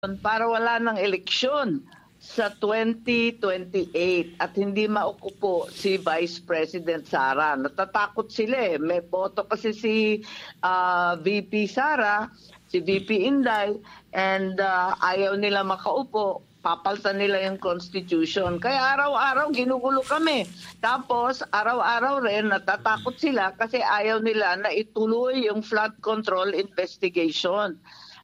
para wala ng eleksyon sa 2028 at hindi maukupo si Vice President Sara. Natatakot sila eh. May boto kasi si VP Sara, si VP Inday, and ayaw nila makaupo. Papaltan nila yung constitution. Kaya araw-araw ginugulo kami. Tapos araw-araw rin natatakot sila kasi ayaw nila na ituloy yung flood control investigation.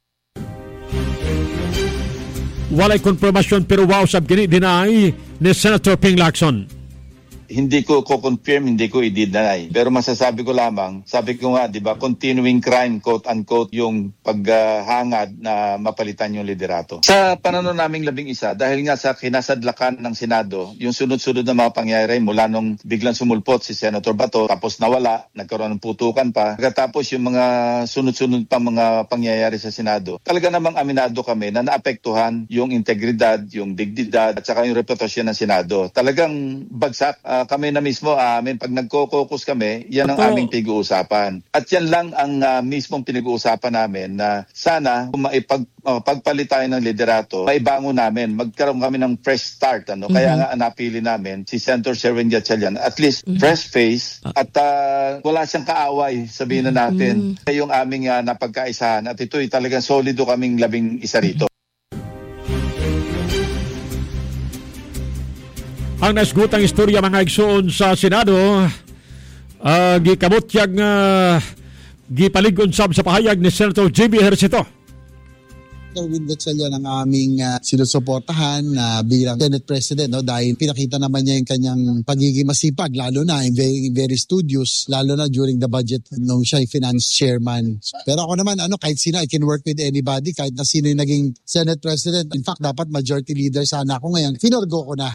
Walay konfirmasyon pero wow sab kini deny ni Senator Ping Lacson. Hindi ko confirm, hindi ko i-deny. Pero masasabi ko lamang, sabi ko nga, di ba, continuing crime, quote-unquote, yung paghangad na mapalitan yung liderato. Sa pananaw naming 11, dahil nga sa kinasadlakan ng Senado, yung sunod-sunod na mga pangyayari mula nung biglang sumulpot si Senator Bato, tapos nawala, nagkaroon ng putukan pa, pagkatapos yung mga sunod-sunod pa mga pangyayari sa Senado, talaga namang aminado kami na naapektuhan yung integridad, yung dignidad, at saka yung reputasyon ng Senado. Talagang bagsak. Kami na mismo, pag nagko-caucus kami, yan ang aming pag-uusapan. At yan lang ang mismong pinag-uusapan namin na sana kung pagpalit tayo ng liderato, maibangon namin, magkaroon kami ng fresh start. Kaya nga napili namin si Senator Sherwin Gatchalian. At least fresh face at wala siyang kaaway, sabihin na natin. Yung aming napagkaisahan at ito'y talagang solido kaming 11 rito. Ang nasgutang istorya mga igsoon sa Senado, gikamot yang gipaligon sab sa pahayag ni Senator J.B. Ejercito. Sherwin Gatchalian ang aming sinusuportahan bilang Senate President, no? Dahil pinakita naman niya yung kanyang pagiging masipag, lalo na very, very studious, lalo na during the budget nung siya yung finance chairman. Pero ako naman, kahit sino, I can work with anybody, kahit na sino yung naging Senate President. In fact, dapat majority leader sana ako ngayon. Finorgo ko na.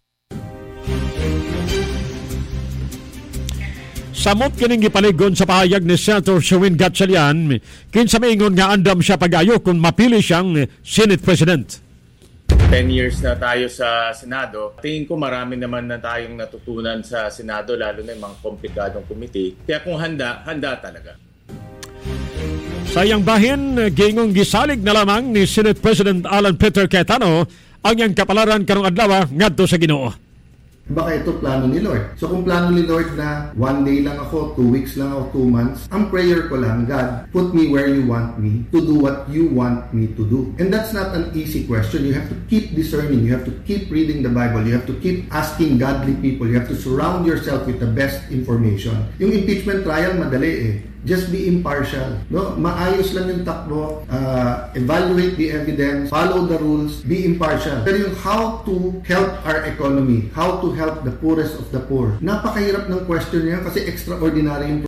Samot kining gipaligon sa pahayag ni Senator Sherwin Gatchalian, kinsa maingon nga andam siya pag-ayo kung mapili siyang Senate President. 10 years na tayo sa Senado. Tingin ko marami naman na tayong natutunan sa Senado, lalo na yung mga komplikadong committee. Kaya kung handa talaga. Sayang bahin, gingong gisalig na lamang ni Senate President Alan Peter Cayetano ang iyang kapalaran karong adlaw ngadto sa Ginoo. Baka ito plano ni Lord. So kung plano ni Lord na 1 day lang ako, 2 weeks lang ako, 2 months, ang prayer ko lang, God, put me where you want me to do what you want me to do. And that's not an easy question. You have to keep discerning. You have to keep reading the Bible. You have to keep asking godly people. You have to surround yourself with the best information. Yung impeachment trial, madali eh. Just be impartial. No? Maayos lang yung takbo. Evaluate the evidence. Follow the rules. Be impartial. Pero yung how to help our economy, how to help the poorest of the poor. Napakahirap ng question niya kasi extraordinary yung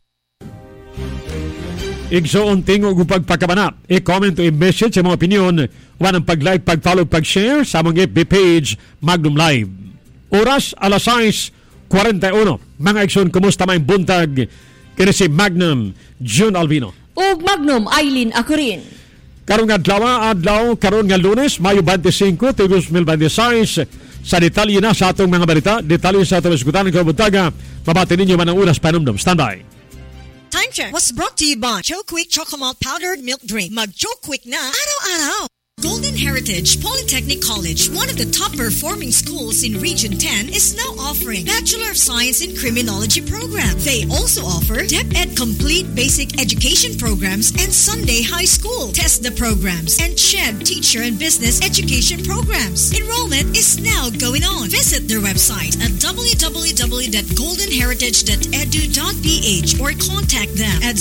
Igsoon tingog upag pagkabana. I-comment o i-message sa mga opinion. Wanang pag-like, pag-follow, pag-share sa mga FB page Magnum Live. Oras, 6:41. Mga igsoon, kumusta may buntag? Kini si Magnum June Albino. Ug Magnum Eileen Acurin. Karong adlaw, karon nga Lunes, Mayo 25, 2026. Sa detalye na sa atong mga balita, detalye sa atong isgutan ng kabuntaga, mabati ninyo man ang unas panumdum. Standby. Time check was brought to you by Joe Quick Chocomalt Powdered Milk Drink. Mag-Joe Quick na araw-araw. Golden Heritage Polytechnic College, one of the top-performing schools in Region 10, is now offering Bachelor of Science in Criminology program. They also offer DepEd Complete Basic Education programs and Sunday High School, TESDA programs, and SHED Teacher and Business Education programs. Enrollment is now going on. Visit their website at www.goldenheritage.edu.ph or contact them at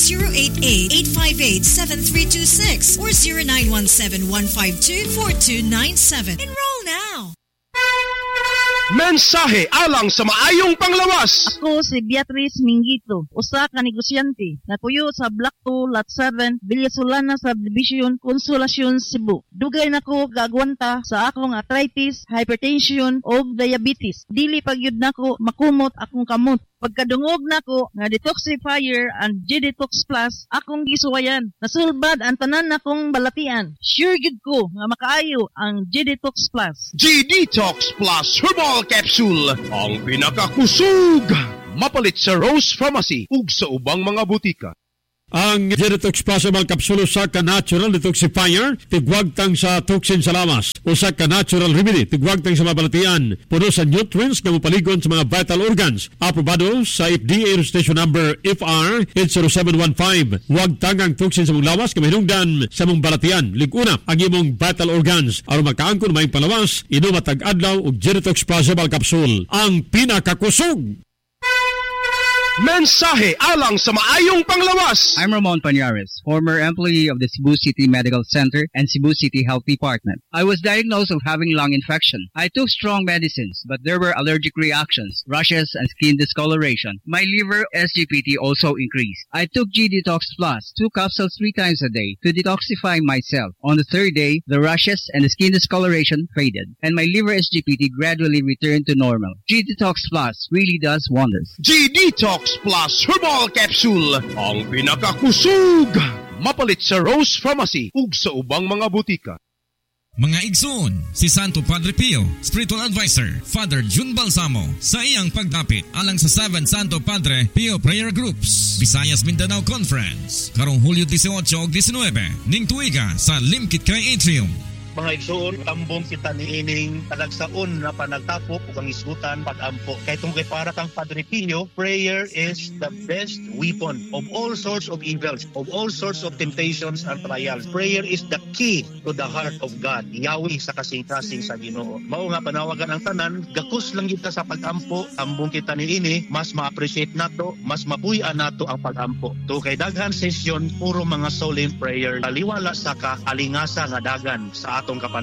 088-858-7326 or 0917-152-4297. Enroll now! Mensahe alang sa maayong panglawas. Ako si Beatrice Mingito, usa ka negosyante na puyo sa Block 2, Lot 7, Villasolana Subdivision, Consolacion, Cebu. Dugay nako gagwanta sa akong arthritis, hypertension o diabetes. Dili pagyud nako makumot akong kamot. Pagkadungog nako nga detoxifier and G-Detox Plus akong gisuwayan. Nasulbad ang tanan nakong balatian. Sure gid ko nga makaayo ang G-Detox Plus. G-Detox Plus Herbal Capsule, ang pinakakusog. Mapalit sa Rose Pharmacy ug sa ubang mga butika. Ang Genetox Plus Herbal Capsule usa ka natural detoxifier tigwagtang sa toxin sa lawas. Usa ka natural remedy tigwagtang sa mabalatian. Puno sa nutrients nga mopaligon sa mga vital organs. Aprobado sa FDA registration number FR 80715. Wagtang ang toxin sa mong lawas nga mahinungdan sa mong balatian. Liguna ang imong vital organs aron makaangkon may palawas. Inom matag adlaw og Genetox Plus Herbal Capsule. Ang pinakakusog. Mensahe alang sa maayong panglawas. I'm Ramon Pañares, former employee of the Cebu City Medical Center and Cebu City Health Department. I was diagnosed of having lung infection. I took strong medicines, but there were allergic reactions, rashes, and skin discoloration. My liver SGPT also increased. I took G-Detox Plus, 2 capsules 3 times a day to detoxify myself. On the third day, the rashes and the skin discoloration faded, and my liver SGPT gradually returned to normal. G-Detox Plus really does wonders. G-Detox Plus Herbal Capsule, ang pinakakusog. Mapalit sa Rose Pharmacy ug sa ubang mga butika. Mga igsoon, si Santo Padre Pio, Spiritual Advisor, Father Jun Balsamo, sa iyang pagdapit alang sa 7 Santo Padre Pio Prayer Groups, Visayas Mindanao Conference, karong Hulyo 18 ug 19, ning tuiga sa Limkit Kay Atrium. Mga igsoon, tambong kita niining talagsaon na panagtapok ug ang isgutan pag-ampo. Kay tungod kay para kang Padre Pio, prayer is the best weapon of all sorts of evils, of all sorts of temptations and trials. Prayer is the key to the heart of God. Yahweh sa kasing-kasing sa Ginoo. Mao nga panawagan ang tanan, gakus lang kita sa pag-ampo, tambong kita niini, mas ma-appreciate nato, mas mabuhi-an nato ang pag-ampo. To kay daghan session, puro mga solemn prayer. Taliwala sa kaalingasa nga dagan sa atong kapan